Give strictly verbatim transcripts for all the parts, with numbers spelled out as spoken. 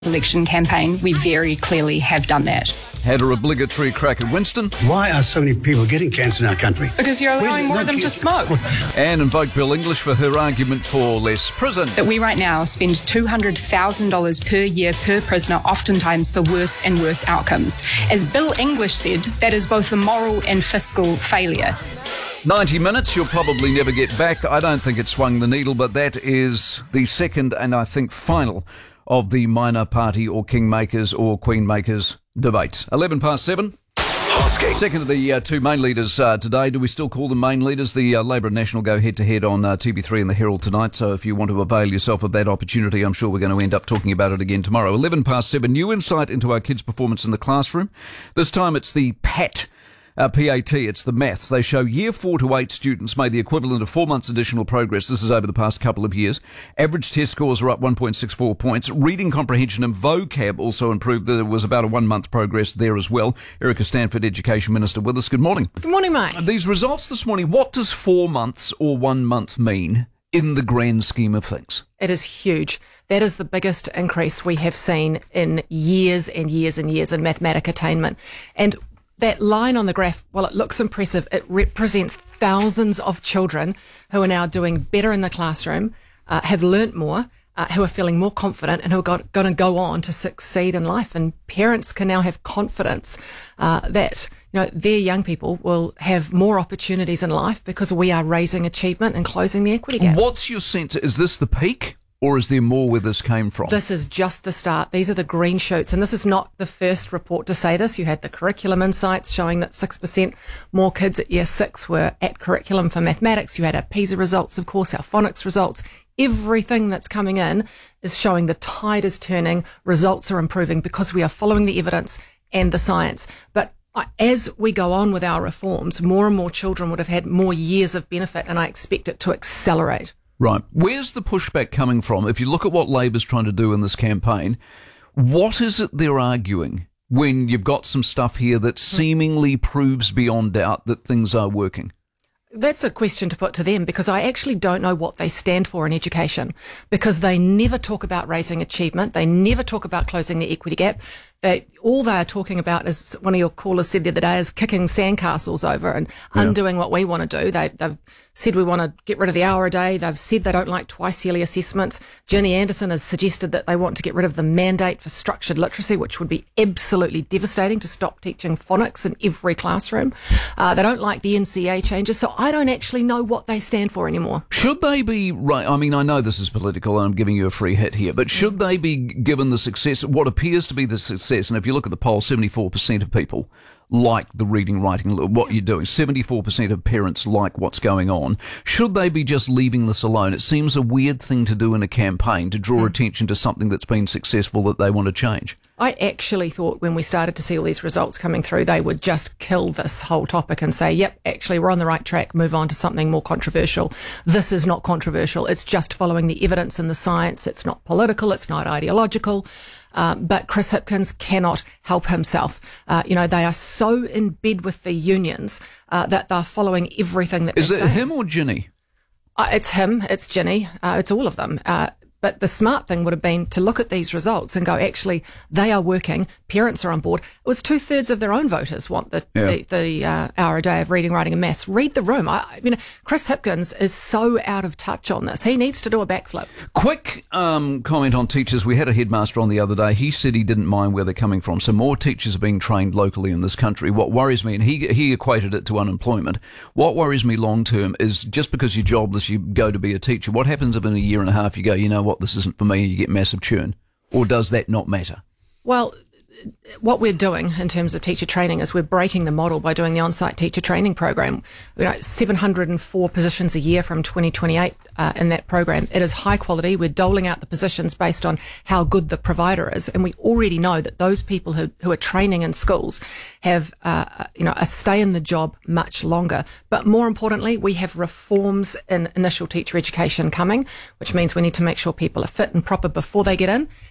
election campaign, we very clearly have done that. Had her obligatory crack at Winston. Why are so many people getting cancer in our country? Because you're allowing more no of them to kids. smoke. And invoked Bill English for her argument for less prison. That we right now spend two hundred thousand dollars per year per prisoner, oftentimes for worse and worse outcomes. As Bill English said, that is both a moral and fiscal failure. ninety minutes you'll probably never get back. I don't think it swung the needle, but that is the second and I think final of the minor party or kingmakers or queenmakers debates. eleven past seven. Second of the uh, two main leaders uh, today. Do we still call them main leaders? The uh, Labour and National go head-to-head on uh, T V three and the Herald tonight, so if you want to avail yourself of that opportunity, I'm sure we're going to end up talking about it again tomorrow. eleven past seven, new insight into our kids' performance in the classroom. This time it's the PAT. Uh, P A T, it's the maths. They show year four to eight students made the equivalent of four months additional progress. This is over the past couple of years. Average test scores are up one point six four points. Reading comprehension and vocab also improved. There was about a one month progress there as well. Erica Stanford, Education Minister, with us. Good morning. Good morning, mate. These results this morning, what does four months or one month mean in the grand scheme of things? It is huge. That is the biggest increase we have seen in years and years and years in mathematic attainment. And that line on the graph, while it looks impressive, it represents thousands of children who are now doing better in the classroom, uh, have learnt more, uh, who are feeling more confident and who are going to go on to succeed in life. And parents can now have confidence uh, that you know their young people will have more opportunities in life because we are raising achievement and closing the equity gap. What's your sense? Is this the peak? Or is there more where this came from? This is just the start. These are the green shoots. And this is not the first report to say this. You had the Curriculum Insights showing that six percent more kids at year six were at curriculum for mathematics. You had our PISA results, of course, our phonics results. Everything that's coming in is showing the tide is turning, results are improving because we are following the evidence and the science. But as we go on with our reforms, more and more children would have had more years of benefit, and I expect it to accelerate. Right. Where's the pushback coming from? If you look at what Labor's trying to do in this campaign, what is it they're arguing when you've got some stuff here that seemingly proves beyond doubt that things are working? That's a question to put to them, because I actually don't know what they stand for in education, because they never talk about raising achievement. They never talk about closing the equity gap. They, all they are talking about, as one of your callers said the other day, is kicking sandcastles over and Yeah. undoing what we want to do. They, they've said we want to get rid of the hour a day. They've said they don't like twice yearly assessments. Ginny Anderson has suggested that they want to get rid of the mandate for structured literacy, which would be absolutely devastating to stop teaching phonics in every classroom. Uh, they don't like the N C A changes, so I don't actually know what they stand for anymore. Should they be, right, I mean, I know this is political and I'm giving you a free hit here, but should they be given the success, what appears to be the success, and if you look at the poll, seventy-four percent of people like the reading, writing, what you're doing. seventy-four percent of parents like what's going on. Should they be just leaving this alone? It seems a weird thing to do in a campaign, to draw mm. attention to something that's been successful that they want to change. I actually thought when we started to see all these results coming through, they would just kill this whole topic and say, yep, actually, we're on the right track, move on to something more controversial. This is not controversial. It's just following the evidence and the science. It's not political. It's not ideological. Um, but Chris Hipkins cannot help himself. Uh, you know, they are so in bed with the unions uh, that they're following everything that Is they it say. him or Ginny? Uh, it's him, it's Ginny, uh, it's all of them. Uh, But the smart thing would have been to look at these results and go, actually, they are working. Parents are on board. It was two thirds of their own voters want the yeah. the, the uh, hour a day of reading, writing, and maths. Read the room. I, I mean, Chris Hipkins is so out of touch on this. He needs to do a backflip. Quick um, comment on teachers. We had a headmaster on the other day. He said he didn't mind where they're coming from. So more teachers are being trained locally in this country. What worries me, and he he equated it to unemployment. What worries me long term is just because you're jobless, you go to be a teacher. What happens if in a year and a half you go, you know what, this isn't for me? You get massive churn, or does that not matter? Well, what we're doing in terms of teacher training is we're breaking the model by doing the on-site teacher training program. You know, seven hundred four positions a year from twenty twenty-eight uh, in that program. It is high quality. We're doling out the positions based on how good the provider is, and we already know that those people who, who are training in schools have, uh, you know, a stay in the job much longer. But more importantly, we have reforms in initial teacher education coming, which means we need to make sure people are fit and proper before they get in,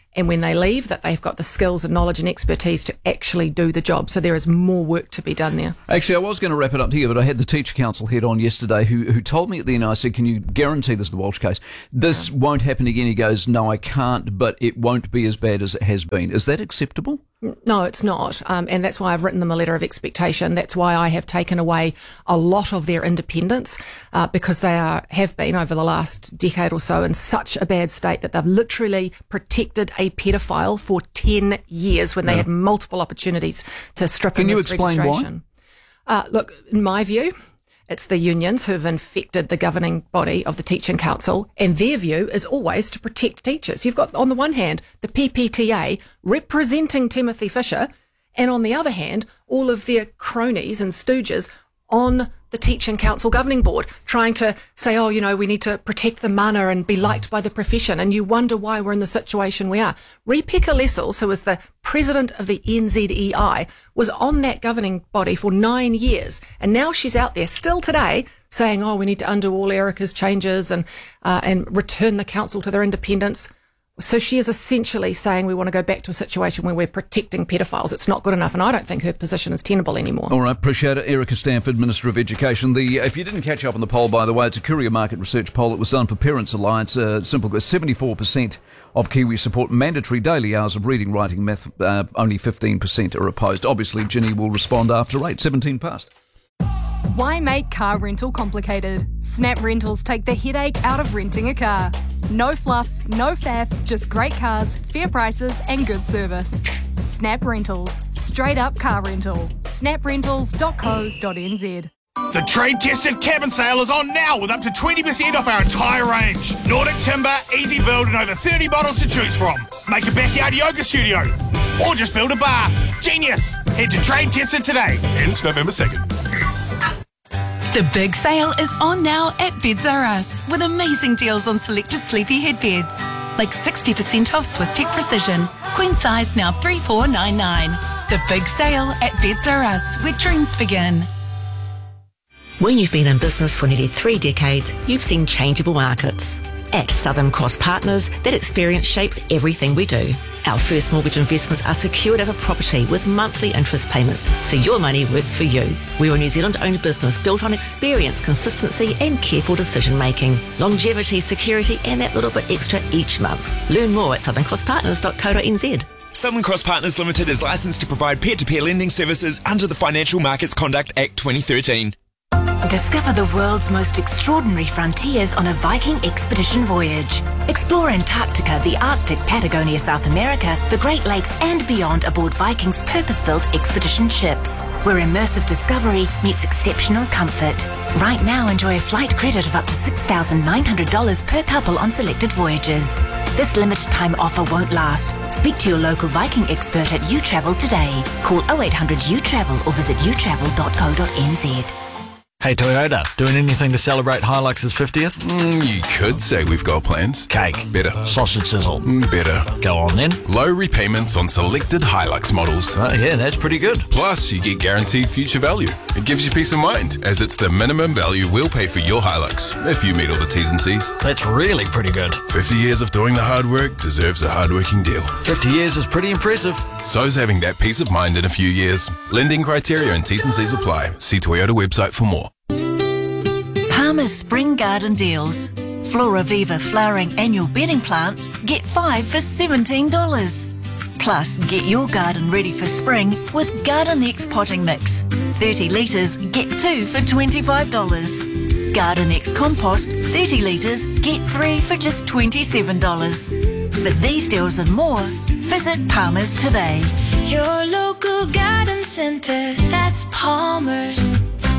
and when they leave that they've got the skills and knowledge and expertise to actually do the job. So there is more work to be done there. Actually, I was going to wrap it up here, but I had the Teacher Council head on yesterday who, who told me at the end, I said, can you guarantee this is the Walsh case? This yeah. won't happen again. He goes, no, I can't, but it won't be as bad as it has been. Is that acceptable? No, it's not. Um, and that's why I've written them a letter of expectation. That's why I have taken away a lot of their independence, uh, because they are, have been over the last decade or so in such a bad state that they've literally protected a paedophile for ten years when they yeah. had multiple opportunities to strip him Can of you his explain registration. Why? Uh, look, in my view, it's the unions who've infected the governing body of the Teaching Council, and their view is always to protect teachers. You've got, on the one hand, the P P T A representing Timothy Fisher, and on the other hand, all of their cronies and stooges on the Teaching Council Governing Board trying to say, oh, you know, we need to protect the mana and be liked by the profession. And you wonder why we're in the situation we are. Rebecca Lessels, who was the president of the N Z E I, was on that governing body for nine years. And now she's out there still today saying, oh, we need to undo all Erica's changes and, uh, and return the council to their independence. So she is essentially saying we want to go back to a situation where we're protecting pedophiles. It's not good enough, and I don't think her position is tenable anymore. All right, appreciate it. Erica Stanford, Minister of Education. The If you didn't catch up on the poll, by the way, it's a Courier Market Research poll. It was done for Parents Alliance. Uh, simple, seventy-four percent of Kiwis support mandatory daily hours of reading, writing, math. Uh, only fifteen percent are opposed. Obviously, Ginny will respond after eight, seventeen past. Why make car rental complicated? Snap Rentals take the headache out of renting a car. No fluff, no faff, just great cars, fair prices and good service. Snap Rentals. Straight up car rental. snap rentals dot co dot n z. The trade-tested cabin sale is on now with up to twenty percent off our entire range. Nordic timber, easy build and over thirty models to choose from. Make a backyard yoga studio or just build a bar. Genius! Head to Trade Tested today. Ends November second. The big sale is on now at Beds R Us with amazing deals on selected sleepy head beds. Like sixty percent off Swiss-Tech Precision. Queen size now three four nine nine. The big sale at Beds R Us, where dreams begin. When you've been in business for nearly three decades, you've seen changeable markets. At Southern Cross Partners, that experience shapes everything we do. Our first mortgage investments are secured over property with monthly interest payments, so your money works for you. We're a New Zealand-owned business built on experience, consistency and careful decision-making. Longevity, security and that little bit extra each month. Learn more at southern cross partners dot co dot n z. Southern Cross Partners Limited is licensed to provide peer-to-peer lending services under the Financial Markets Conduct Act twenty thirteen. Discover the world's most extraordinary frontiers on a Viking expedition voyage. Explore Antarctica, the Arctic, Patagonia, South America, the Great Lakes and beyond aboard Viking's purpose-built expedition ships, where immersive discovery meets exceptional comfort. Right now, enjoy a flight credit of up to six thousand nine hundred dollars per couple on selected voyages. This limited time offer won't last. Speak to your local Viking expert at uTravel today. Call oh eight hundred U travel or visit u travel dot co dot n z. Hey Toyota, doing anything to celebrate Hilux's fiftieth? Mm, you could say we've got plans. Cake. Better. Sausage sizzle. Mm, better. Go on then. Low repayments on selected Hilux models. Oh yeah, that's pretty good. Plus, you get guaranteed future value. It gives you peace of mind, as it's the minimum value we'll pay for your Hilux, if you meet all the T's and C's. That's really pretty good. fifty years of doing the hard work deserves a hard-working deal. fifty years is pretty impressive. So's having that peace of mind in a few years. Lending criteria and T's and C's apply. See Toyota website for more. Palmer's Spring Garden Deals. Flora Viva flowering annual bedding plants get five for seventeen dollars. Plus, get your garden ready for spring with Garden X potting mix. thirty litres, get two for twenty-five dollars. Garden X compost, thirty litres, get three for just twenty-seven dollars. For these deals and more, visit Palmer's today. Your local garden centre, that's Palmer's.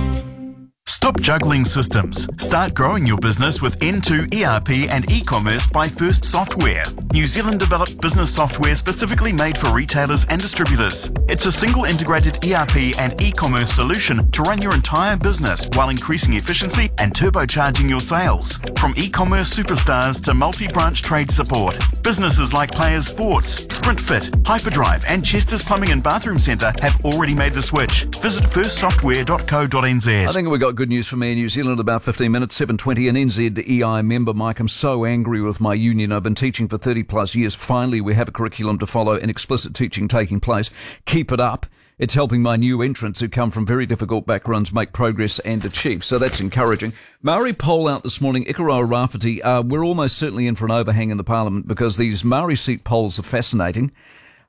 Stop juggling systems. Start growing your business with N two E R P and e-commerce by First Software. New Zealand-developed business software specifically made for retailers and distributors. It's a single integrated E R P and e-commerce solution to run your entire business while increasing efficiency and turbocharging your sales. From e-commerce superstars to multi-branch trade support, businesses like Players Sports, SprintFit, Hyperdrive and Chester's Plumbing and Bathroom Centre have already made the switch. Visit first software dot co dot n z. I think we got good news for me in New Zealand in about fifteen minutes, seven twenty. An N Z E I member, Mike, I'm so angry with my union. I've been teaching for thirty plus years. Finally, we have a curriculum to follow and explicit teaching taking place. Keep it up. It's helping my new entrants who come from very difficult backgrounds make progress and achieve. So that's encouraging. Maori poll out this morning, Ikaroa Rafiti. Uh, we're almost certainly in for an overhang in the Parliament because these Maori seat polls are fascinating.